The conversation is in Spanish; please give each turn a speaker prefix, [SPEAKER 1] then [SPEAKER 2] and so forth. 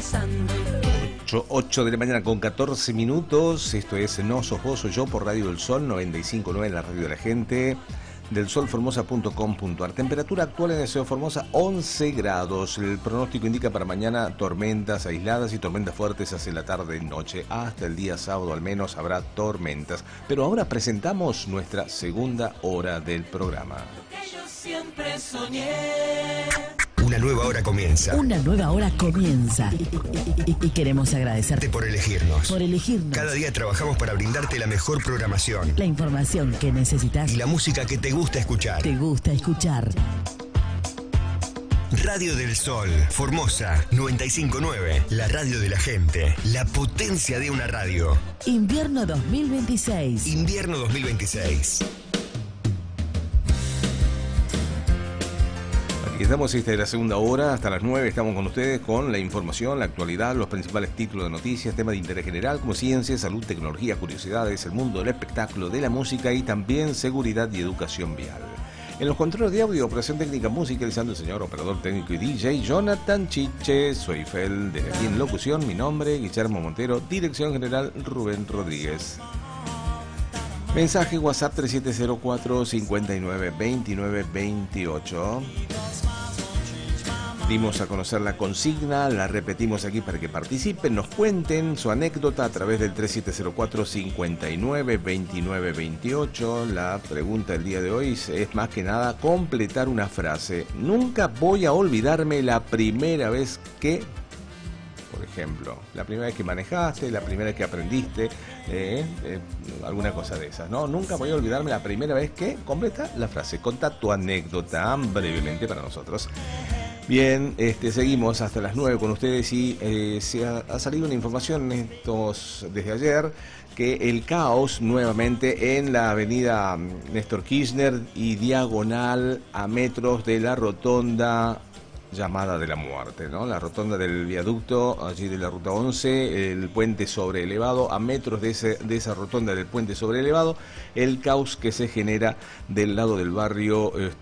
[SPEAKER 1] 8 de la mañana con 14 minutos. Esto es No Sos Vos, Soy Yo por Radio del Sol 95.9 en la radio de la gente. Delsolformosa.com.ar. Temperatura actual en el Ciudad de Formosa 11 grados. El pronóstico indica para mañana tormentas aisladas y tormentas fuertes hacia la tarde y noche. Hasta el día sábado al menos habrá tormentas. Pero ahora presentamos nuestra segunda hora del programa.
[SPEAKER 2] Yo siempre soñé.
[SPEAKER 3] Una nueva hora comienza.
[SPEAKER 4] Una nueva hora comienza. Y queremos agradecerte
[SPEAKER 3] por elegirnos.
[SPEAKER 4] Por elegirnos.
[SPEAKER 3] Cada día trabajamos para brindarte la mejor programación.
[SPEAKER 4] La información que necesitas.
[SPEAKER 3] Y la música que te gusta escuchar.
[SPEAKER 4] Te gusta escuchar.
[SPEAKER 3] Radio del Sol, Formosa 95.9. La radio de la gente. La potencia de una radio.
[SPEAKER 4] Invierno 2026.
[SPEAKER 3] Invierno 2026.
[SPEAKER 1] Estamos en la segunda hora, hasta las 9 estamos con ustedes con la información, la actualidad, los principales títulos de noticias, temas de interés general como ciencia, salud, tecnología, curiosidades, el mundo del espectáculo, de la música y también seguridad y educación vial. En los controles de audio, operación técnica, musicalizando el señor operador técnico y DJ Jonathan Chiche. Soy Fel, desde aquí en locución, mi nombre Guillermo Montero, dirección general Rubén Rodríguez. Mensaje WhatsApp 3704-592928. Dimos a conocer la consigna, la repetimos aquí para que participen, nos cuenten su anécdota a través del 3704-592928. La pregunta del día de hoy es más que nada completar una frase. Nunca voy a olvidarme la primera vez que... Por ejemplo, la primera vez que manejaste, la primera vez que aprendiste, alguna cosa de esas, ¿no? Nunca voy a olvidarme la primera vez que completa la frase. Contá tu anécdota brevemente para nosotros. Bien, seguimos hasta las 9 con ustedes y se ha salido una información desde ayer que el caos nuevamente en la avenida Néstor Kirchner y diagonal a metros de la rotonda llamada de la muerte, ¿no? La rotonda del viaducto, allí de la ruta 11, el puente sobreelevado, a metros de esa rotonda del puente sobreelevado, el caos que se genera del lado del barrio